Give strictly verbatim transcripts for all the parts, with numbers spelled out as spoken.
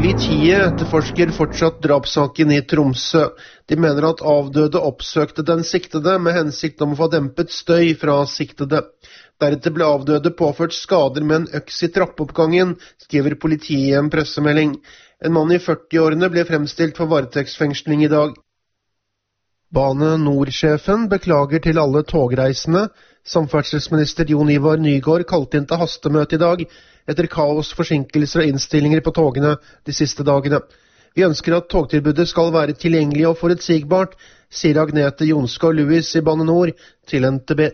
Politiet etterforsker fortsatt drapssaken i Tromsø. De mener at avdøde oppsøkte den siktede med hensikt om å få dempet støy fra siktede. Deretter ble avdøde påført skader med en øks i trappeoppgangen, skriver politiet i en pressemelding. En mann i førtiårene ble fremstilt for varetektsfengsling i dag. Bane Nor-sjefen beklager til alle togreisende. Samferdselsminister Jon Ivar Nygård kalte inn til hastemøte i dag, etter kaos, forsinkelser og innstillinger på togene de siste dagene. Vi ønsker at togtilbudet skal være tilgjengelig og forutsigbart, sier Agnete Jonskov Lewis i Bane Nor til N T B.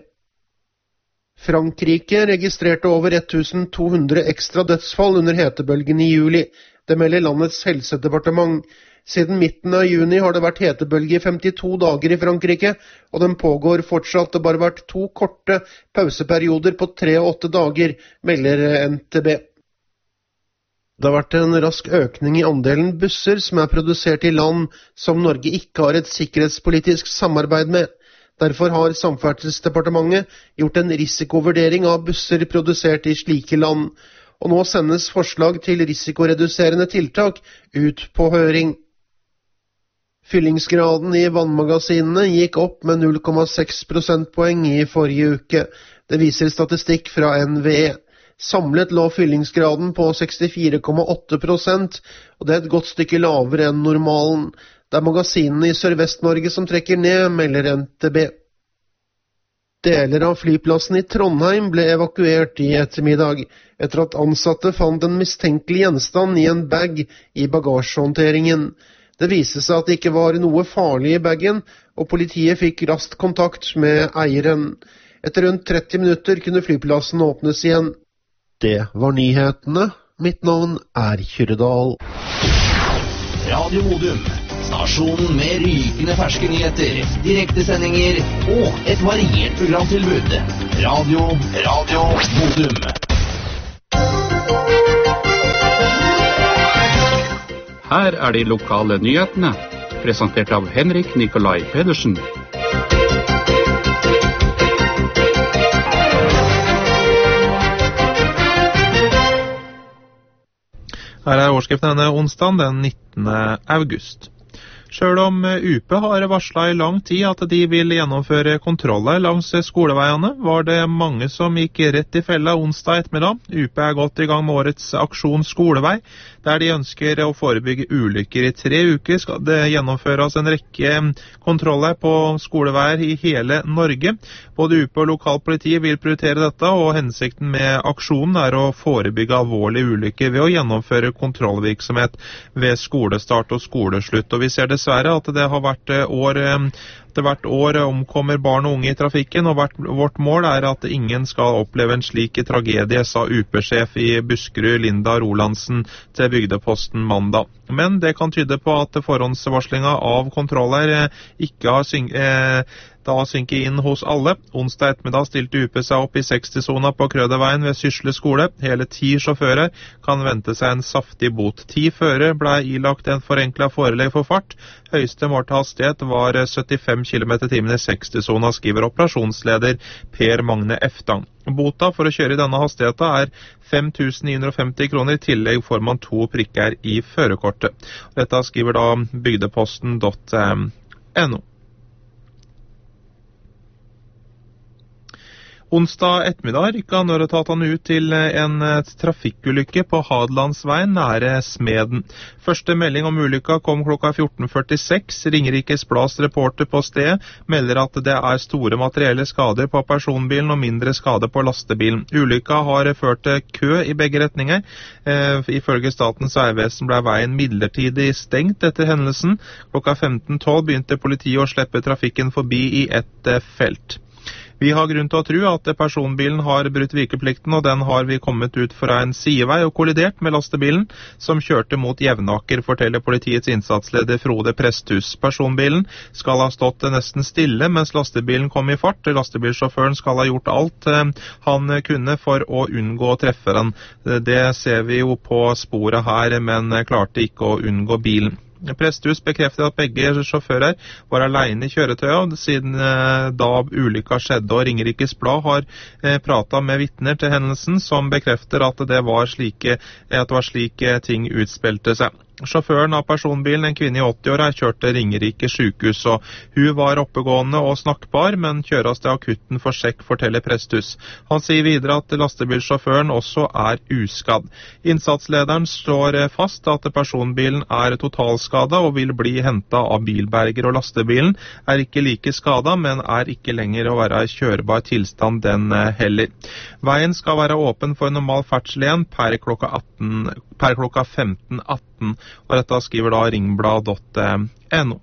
Frankrike registrerte over to hundre ekstra dødsfall under hetebølgen i juli. Det melder landets helsedepartement. Siden midten av juni har det vært hetebølge i femtito dager i Frankrike, og den pågår fortsatt. Det har bare vært to korte pauseperioder på tre og åtte dager, melder N T B. Det har vært en rask økning i andelen busser som er produsert i land som Norge ikke har et sikkerhetspolitisk samarbeid med. Derfor har Samferdselsdepartementet gjort en risikovurdering av busser produsert i slike land, og nå sendes forslag til risikoreduserende tiltak ut på høring. Fyllingsgraden i vannmagasinene gikk opp med null komma seks prosentpoeng i forrige uke. Det viser statistikk fra N V E. Samlet lå fyllingsgraden på sekstifire komma åtte prosent, og det er et godt stykke lavere enn normalen. Det er magasinene i Sørvest-Norge som trekker ned, melder N T B. Deler av flyplassen i Trondheim ble evakuert i ettermiddag, etter at ansatte fant en mistenkelig gjenstand i en bag i bagasjehåndteringen. Det viste seg at det ikke var noe farlig i bagen, og politiet fikk raskt kontakt med eieren. Etter rundt tretti minutter kunne flyplassen åpnes igjen. Det var nyhetene. Mitt navn er Kyrredal. Radio Modum, stasjonen med rykende ferske nyheter, direktesendinger og et variert programtilbud. Radio, Radio Modum. Her er de lokale nyhetene, presentert av Henrik Nikolai Pedersen. Her er overskriften denne onsdagen, den nittende august. Selv om U P har varslet i lang tid at de vil gjennomføre kontroller langs skoleveiene, var det mange som gikk rett i fella onsdag ettermiddag. U P er godt i gang med årets aksjon Skolevei, der de ønsker å forebygge ulykker. I tre uker skal det gjennomføres en rekke kontroller på skoleveier i hele Norge. Både U P og lokalpolitiet vil prioritere dette, og hensikten med aksjonen er å forebygge alvorlige ulykker ved å gjennomføre kontrollvirksomhet ved skolestart og skoleslutt. Og vi ser dessverre at det har vært år, det hvert år omkommer barn og unge i trafikken, og hvert, vårt mål er at ingen skal oppleve en slik tragedie, sa U P-sjef i Buskerud Linda Rolandsen til Bygdeposten mandag. Men det kan tyde på at forhåndsvarslinga av kontroller ikke har synk, eh, da synker inn hos alle. Onsdag ettermiddag stilte U P seg opp i seksti-sona på Krøderveien ved Sysle skole. Hele ti sjåfører kan vente seg en saftig bot. Ti førere ble ilagt en forenklet forelegg for fart. Høyeste målte hastighet var syttifem kilometer i timen i seksti-sona, skriver operasjonsleder Per Magne Eftang. Bota for å kjøre i denne hastigheten er fem tusen ni hundre og femti kroner. I tillegg får man to prikker i førerkortet. Dette skriver da bygdeposten punktum no. Onsdag ettermiddag rykket nødetatene ut til en trafikkulykke på Hadelandsveien nære Smeden. Første melding om ulykka kom klokka fjorten førtiseks. Ringerikes Blads reporter på stedet melder at det er store materielle skader på personbilen og mindre skade på lastebilen. Ulykka har ført til kø i begge retninger. Eh, ifølge Statens vegvesen ble veien midlertidig stengt etter hendelsen. Klokka femten tolv begynte politiet å slippe trafikken forbi i ett felt. Vi har grunn til å tro at personbilen har brutt virkeplikten, og den har vi kommet ut fra en sidevei og kollidert med lastebilen som kjørte mot Jevnaker, forteller politiets innsatsleder Frode Presthus. Personbilen skal ha stått nesten stille mens lastebilen kom i fart. Lastebilsjåføren skal ha gjort alt han kunne for å unngå å treffe den. Det ser vi jo på sporet her, men klarte ikke å unngå bilen. Presthus bekrefter at begge sjåfører var alene i kjøretøyet siden eh, da ulykka skjedde, og Ringerikes Blad har eh, pratet med vitner til hendelsen som bekrefter at det var slike, at det var slike ting utspilte seg. Sjåføren av personbilen, en kvinne i åtti-åra, kjørte Ringerike sykehus, og hun var oppegående og snakkbar, men kjøres til akutten for sjekk, forteller Presthus. Han sier videre at lastebilsjåføren også er uskadd. Innsatslederen slår fast at personbilen er totalskada og vil bli hentet av bilberger, og lastebilen er ikke like skada, men er ikke lenger å være i kjørbar tilstand den heller. Veien skal være åpen for normal ferdsel igjen per klokka, atten, per klokka femten atten. Og dette skriver da ringblad punktum no.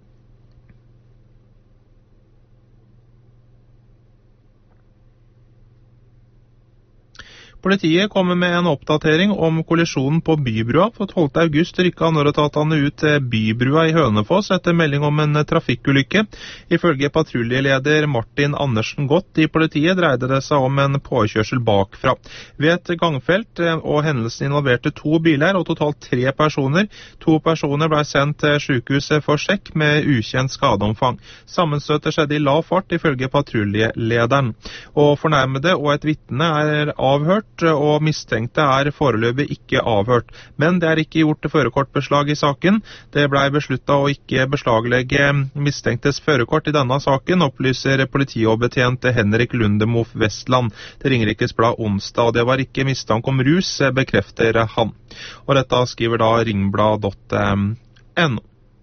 Politiet kommer med en oppdatering om kollisjonen på Bybrua. For tolvte august rykket nødetatene ut til Bybrua i Hønefoss etter melding om en trafikkulykke. Ifølge patruljeleder Martin Andersen Gott i politiet dreide det seg om en påkjørsel bakfra. Ved et gangfelt og hendelsen involverte to biler og totalt tre personer. To personer ble sendt til sykehuset for sjekk med ukjent skadeomfang. Sammenstøtet skjedde i lav fart ifølge patruljelederen. Og fornærmede og et vitne er avhørt, og mistenkte er foreløpig ikke avhørt. Men det er ikke gjort førerkortbeslag i saken. Det ble besluttet å ikke beslaglegge mistenktes førerkort i denne saken, opplyser politioverbetjent Henrik Lundemof Vestland til Ringerikes Blad onsdag, og det var ikke mistanke om rus, bekrefter han. Og dette skriver da ringblad punktum no.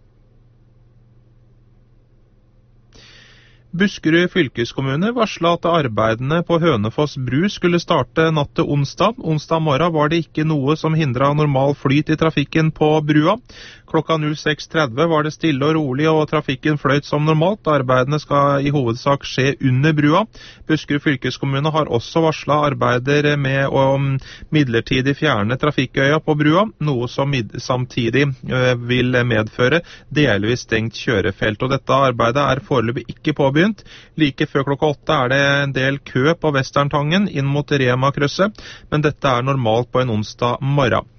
Buskerud fylkeskommune varslet at arbeidene på Hønefoss bru skulle starte natt til onsdag. Onsdag morgen var det ikke noe som hindret normal flyt i trafikken på brua. Klokka seks tretti var det stille og rolig, og trafikken fløyt som normalt. Arbeidene skal i hovedsak skje under brua. Buskerud fylkeskommune har også varslet arbeider med å midlertidig fjerne trafikkøya på brua, noe som samtidig vil medføre delvis stengt kjørefelt. Og dette arbeidet er foreløpig ikke påbegynt. Like før klokka åtte er det en del kø på Vesterntangen inn mot Rema-krysset, men dette er normalt på en onsdag morgen.